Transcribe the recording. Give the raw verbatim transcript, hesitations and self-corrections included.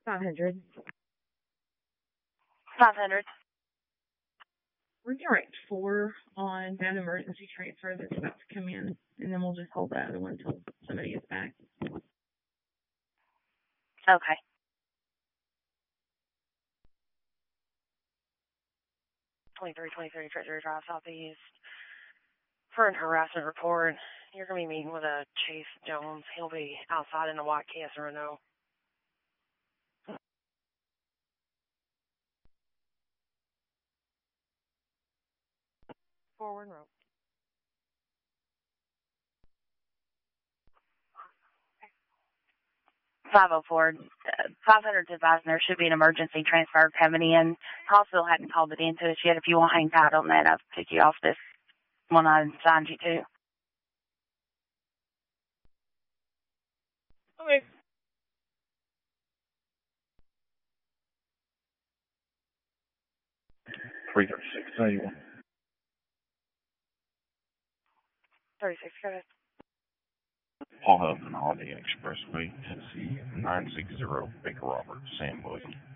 five hundred. five hundred. We're direct four on that emergency transfer that's about to come in, and then we'll just hold that other one until somebody gets back. Okay. twenty-three twenty-three Treasury Drive Southeast. For an harassment report, you're going to be meeting with a Chase Jones. He'll be outside in a white Kia Sorento. Forward rope. five oh four, uh, five hundred advising there should be an emergency transfer coming in. Hospital hadn't called it into us yet. If you want to hang tight on that, I'll pick you off this one I assigned you to. Okay. three thirty-six, eighty-one. thirty-six, go ahead. Paul Hub and Holiday Expressway, Tennessee, nine six zero, Baker Robert, Sam Williams.